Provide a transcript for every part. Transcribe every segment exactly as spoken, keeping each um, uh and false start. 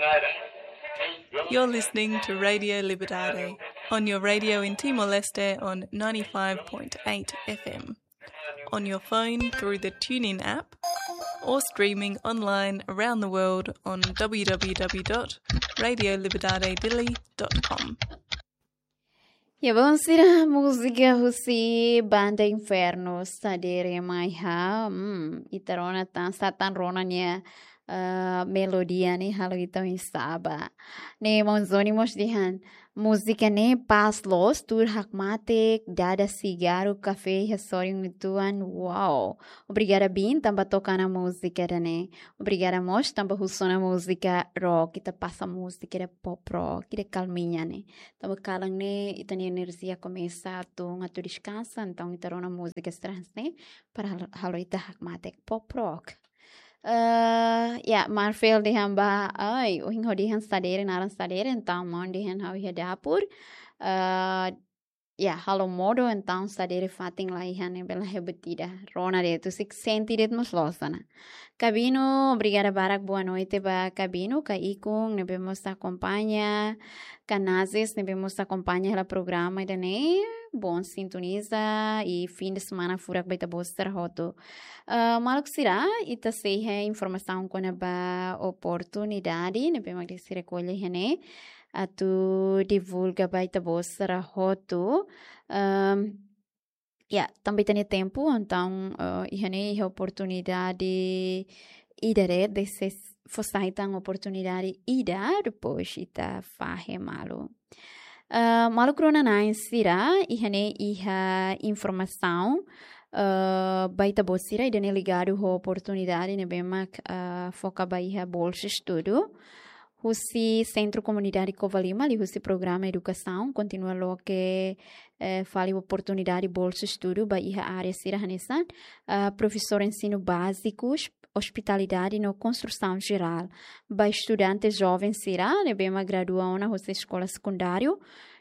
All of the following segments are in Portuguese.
You're listening to Radio Libertad on your radio in Timor-Leste on ninety-five point eight F M, on your phone through the TuneIn app, or streaming online around the world on w w w dot radio libertad dili dot com. Ya, vamos ir a música Husi Banda Inferno Sadere Maiha. Hmm, itarona tan satan ronanya uh, melodia ni halo ito insaba. Ne monzoni mos dihan música ne paslos tur hakmatek dada cigarro café resoring ituan. Wow. Obrigada bin tamba tocar na música dane. Obrigada mos tamba husona música rock. Ita passa música de pop rock, de calminha ne. Tamba kalang ne ita ni energia começa tu ngatu descansa, então ita rona música trans ne para halo ita hakmatek pop rock. Uh, ya, Marvel dihan ba, ay, uhing ho dihan sadere naran sadere, então mon dihan hau ia dapur. Uh, ya, halo modo, então sadere fating lá ihan bela rebetida. Rona de tu sik senti det mos losana. Cabino, obrigada barak, boa noite ba Cabino, ka ikung, nebe mos acompanha, canazes, nebe mos acompanha la programa e dane, bom sintoniza e fim de semana furak baita boster hoto. Uh, maluk sira, ita seha informação com a oportunidade, nebe mag se recolhe hene, atu divulga baita boster hoto. Um, Ya, também tem tempo, então, uh, ihane a oportunidade idare de se fosse tão oportunidade ida depois ita fahe malu. Uh, malu krona na insira, ihane iha informação, uh, baita bosira idane ligado a oportunidade ne bemak uh, foca baiha bolsa estudo. Husi Centro Comunidade Covalima, ali husi programa educação, continua lo que eh, fale oportunidade bolsa estudo, baía área sira hanesan, uh, professor ensino básicos, hospitalidade no construção geral, ba estudantes jovens sira, ne bema gradua na husi escola secundário,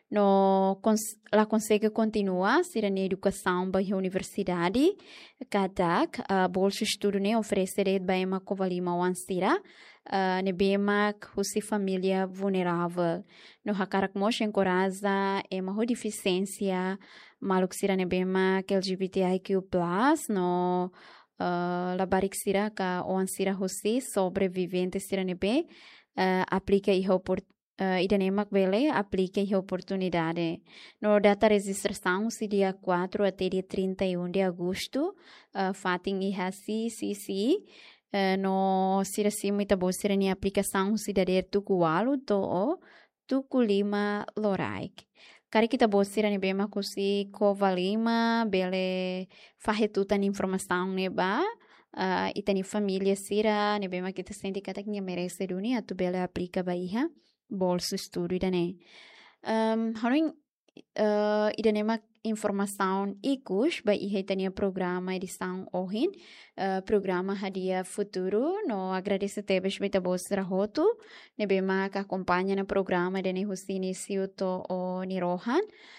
no cons la consegue continua sira na educação ba universidade, kadak uh, bolsa estudo ne oferece red ba ema Covalima wan sira. Uh, nebemak husi família vulnerável no hakarak mos encoraja é uma deficiência maluk sira nebemak L G B T I Q plus no uh, labarik sira ka oan sira husi sobrevivente sira nebe uh, aplica e uh, idanemak bele aplica e oportunidade no data registração se dia quatro até dia trinta e um de agosto uh, fating e hasi si si Uh, no sira si muita boa sira ni aplicação cidadania tucualo to o tuculima loraik. Kari kita boa sira ni bema kusi Covalima bele fahetuta ni informação ne ba uh, itani família sira ne bema kita senti kata que merece dunia tu bele aplica baiha bolsa estudo idane. Um, haring uh, idane mak informação ikus ba ihe tania programa edição ohin uh, programa hadia futuro no agradece tebes beta bosra hotu nebe ma ka acompanha na programa de ne husini siuto o nirohan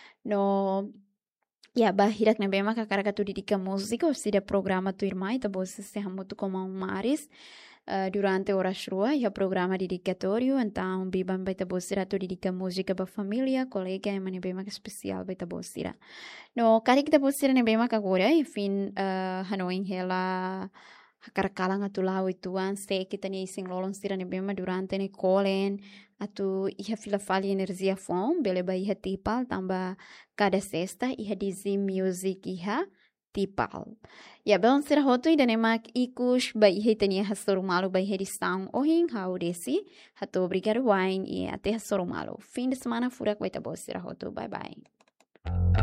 no ya ba hirak nebe ma ka karaka tu didika música o sida programa tu irmã ita bosse se hamutu como um maris Uh, durante horas rua e o programa dedicatório, então bibam baita bosira tu dedica música para família, colega e mane bem mais especial baita bosira. No kari kita bosira ne bem mais agora, enfim, uh, hanoin hela karakalang atu lau ituan se kita ni sing lolong sira ne bem mais durante ne kolen atu iha fila fali energia fom, bele ba iha tipal tamba cada sexta iha dizi music iha tipal. Ya bel sira hotu ida nemak ikus ba ihe tania hasorumalu ba ihe edição ohin hau desi hato obrigado wine e até hasorumalu. Fim de semana furak baita boa sira hotu. Bye bye.